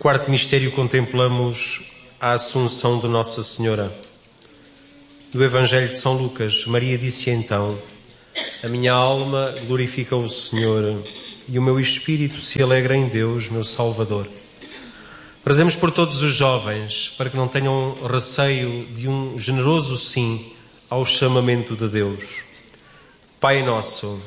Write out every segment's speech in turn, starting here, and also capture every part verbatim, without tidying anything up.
quarto mistério contemplamos a Assunção de Nossa Senhora. Do Evangelho de São Lucas, Maria disse então: a minha alma glorifica o Senhor e o meu espírito se alegra em Deus, meu Salvador. Rezemos por todos os jovens, para que não tenham receio de um generoso sim ao chamamento de Deus. Pai nosso,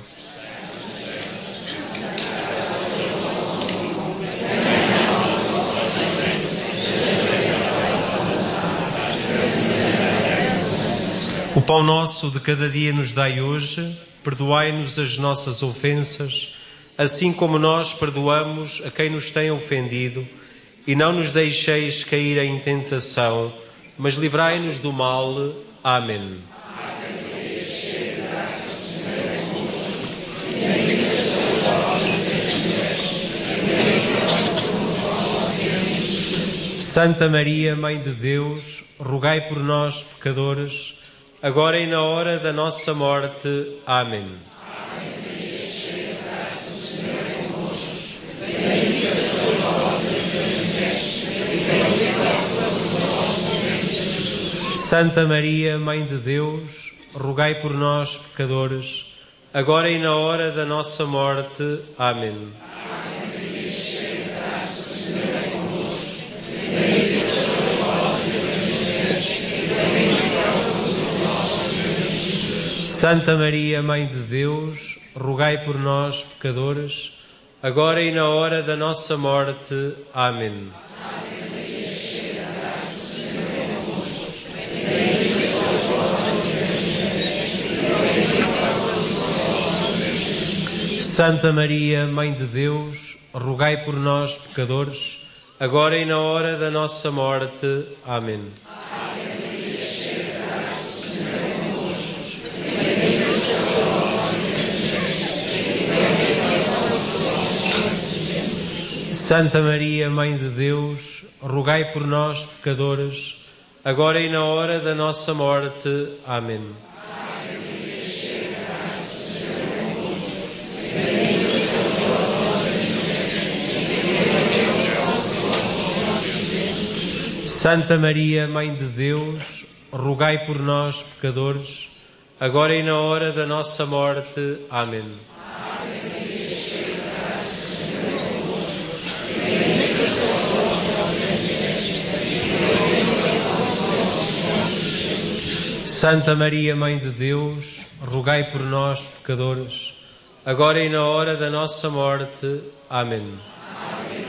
o pão nosso de cada dia nos dai hoje, perdoai-nos as nossas ofensas, assim como nós perdoamos a quem nos tem ofendido, e não nos deixeis cair em tentação, mas livrai-nos do mal. Amém. Santa Maria, Mãe de Deus, rogai por nós, pecadores, agora e na hora da nossa morte. Amém. Santa Maria, Mãe de Deus, rogai por nós, pecadores, agora e na hora da nossa morte. Amém. Santa Maria, Mãe de Deus, rogai por nós, pecadores, agora e na hora da nossa morte. Amém. Santa Maria, Mãe de Deus, rogai por nós, pecadores, agora e na hora da nossa morte. Amém. Santa Maria, Mãe de Deus, rogai por nós, pecadores, agora e na hora da nossa morte. Amém. Santa Maria, Mãe de Deus, rogai por nós, pecadores, agora e na hora da nossa morte. Amém. Santa Maria, Mãe de Deus, rogai por nós, pecadores, agora e na hora da nossa morte. Amém.